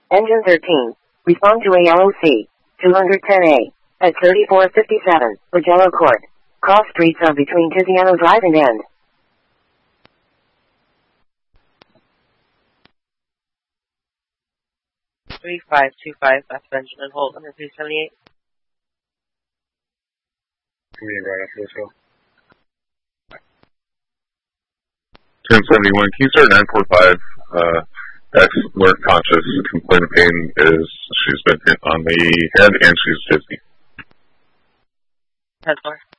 Engine 13. Respond to ALOC 210A at 3457 Pagello Court. Cross streets are between Tiziano Drive and End. 3525 West Benjamin, hold under 378. Right after this hill. 1071, can you start 945, X alert conscious, complaint of pain is, she's been hit on the head and she's dizzy. 10-4.